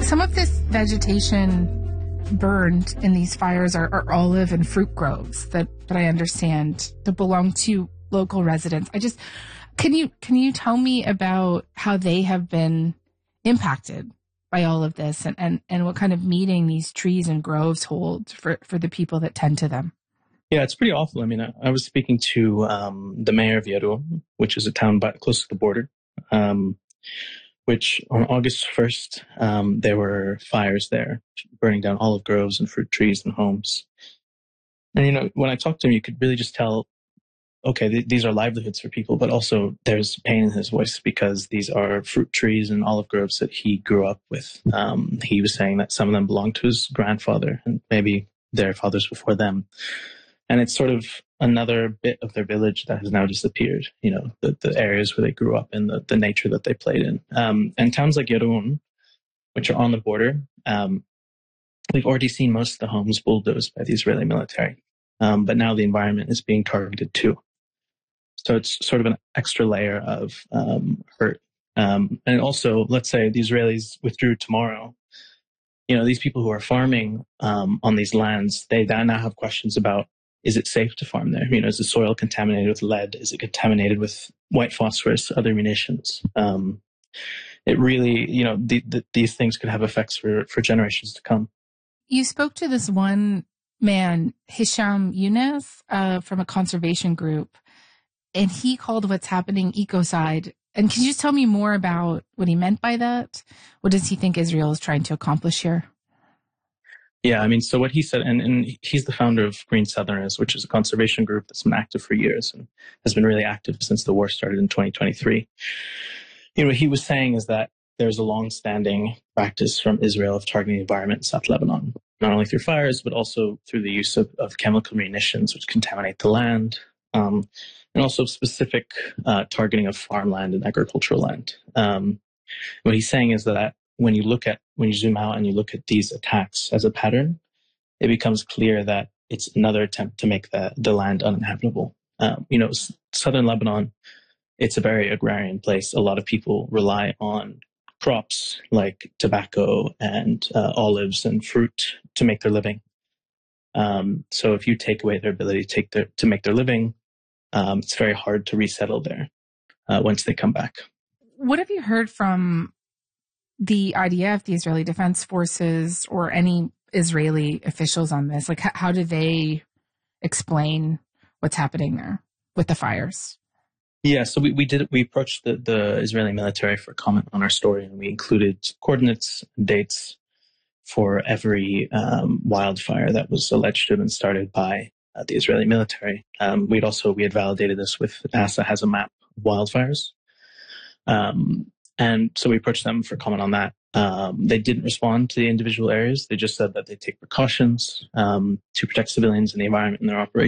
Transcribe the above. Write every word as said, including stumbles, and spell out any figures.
Some of this vegetation burned in these fires are, are olive and fruit groves that, that I understand that belong to local residents. I just, can you, can you tell me about how they have been impacted by all of this and, and, and what kind of meaning these trees and groves hold for, for the people that tend to them? Yeah, it's pretty awful. I mean, I, I was speaking to um, the mayor of Yaron, which is a town by, close to the border, um, which on August first, um, there were fires there, burning down olive groves and fruit trees and homes. And, you know, when I talked to him, you could really just tell, okay, th- these are livelihoods for people, but also there's pain in his voice because these are fruit trees and olive groves that he grew up with. Um, he was saying that some of them belonged to his grandfather and maybe their fathers before them. And it's sort of another bit of their village that has now disappeared, you know, the, the areas where they grew up and the, the nature that they played in. Um, and towns like Yaron, which are on the border, um, we've already seen most of the homes bulldozed by the Israeli military. Um, but now the environment is being targeted too. So it's sort of an extra layer of um, hurt. Um, and also, let's say the Israelis withdrew tomorrow. You know, these people who are farming um, on these lands, they now have questions about, is it safe to farm there? You know, is the soil contaminated with lead? Is it contaminated with white phosphorus, other munitions? Um, it really, you know, the, the, these things could have effects for, for generations to come. You spoke to this one man, Hisham Younes, uh, from a conservation group, and he called what's happening ecocide. And can you just tell me more about what he meant by that? What does he think Israel is trying to accomplish here? Yeah, I mean, so what he said, and, and he's the founder of Green Southerners, which is a conservation group that's been active for years and has been really active since the war started in twenty twenty-three. You know, what he was saying is that there's a long-standing practice from Israel of targeting the environment in South Lebanon, not only through fires, but also through the use of, of chemical munitions, which contaminate the land, um, and also specific uh, targeting of farmland and agricultural land. Um, what he's saying is that when you look at, when you zoom out and you look at these attacks as a pattern, it becomes clear that it's another attempt to make the, the land uninhabitable. Um, you know, s- southern Lebanon, it's a very agrarian place. A lot of people rely on crops like tobacco and uh, olives and fruit to make their living. Um, so if you take away their ability to take their, to make their living, um, it's very hard to resettle there uh, once they come back. What have you heard from the I D F, the Israeli Defense Forces, or any Israeli officials on this? Like, h- how do they explain what's happening there with the fires? Yeah, so we, we did we approached the, the Israeli military for comment on our story, and we included coordinates and dates for every um, wildfire that was alleged to have been started by uh, the Israeli military. Um, we'd also we had validated this with NASA has a map of wildfires. Um, And so we approached them for comment on that. Um, they didn't respond to the individual areas. They just said that they take precautions um, to protect civilians and the environment in their operations.